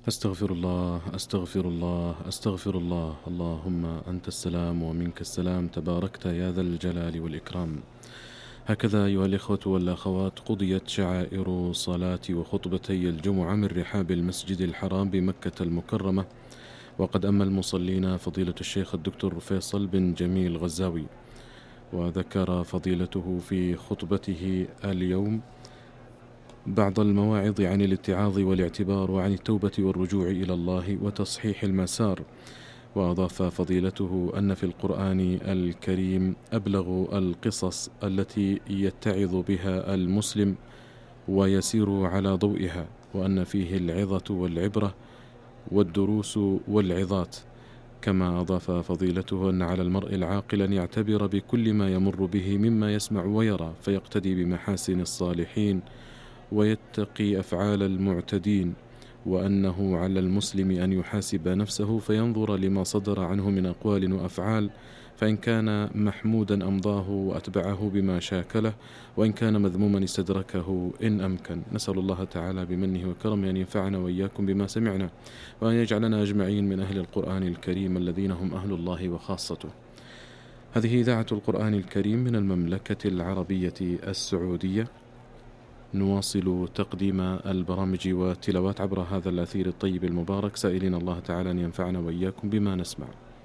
أستغفر الله أستغفر الله أستغفر الله. اللهم أنت السلام ومنك السلام، تباركت يا ذا الجلال والإكرام. هكذا أيها الإخوة والأخوات قضيت شعائر صلاة وخطبتي الجمعة من رحاب المسجد الحرام بمكة المكرمة، وقد أما المصلين فضيلة الشيخ الدكتور فيصل بن جميل غزاوي، وذكر فضيلته في خطبته اليوم بعض المواعظ عن الاتعاظ والاعتبار وعن التوبة والرجوع إلى الله وتصحيح المسار. وأضاف فضيلته أن في القرآن الكريم أبلغ القصص التي يتعظ بها المسلم ويسير على ضوئها، وأن فيه العظة والعبرة والدروس والعظات. كما أضاف فضيلته أن على المرء العاقل أن يعتبر بكل ما يمر به مما يسمع ويرى، فيقتدي بمحاسن الصالحين ويتقي أفعال المعتدين، وأنه على المسلم أن يحاسب نفسه فينظر لما صدر عنه من أقوال وأفعال، فإن كان محمودا أمضاه وأتبعه بما شاكله، وإن كان مذموما استدركه إن أمكن. نسأل الله تعالى بمنه وكرمه أن ينفعنا وإياكم بما سمعنا، وأن يجعلنا أجمعين من أهل القرآن الكريم الذين هم أهل الله وخاصته. هذه إذاعة القرآن الكريم من المملكة العربية السعودية، نواصل تقديم البرامج والتلاوات عبر هذا الأثير الطيب المبارك، سائلين الله تعالى أن ينفعنا وإياكم بما نسمع.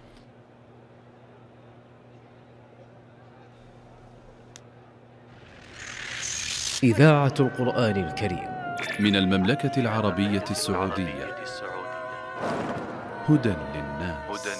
إذاعة القرآن الكريم من المملكة العربية السعودية، هدى للناس.